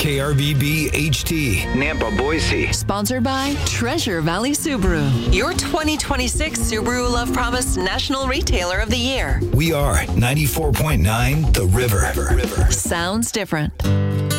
KRVB HT, Nampa, Boise. Sponsored by Treasure Valley Subaru, your 2026 Subaru Love Promise National Retailer of the Year. We are 94.9 The River. Sounds different.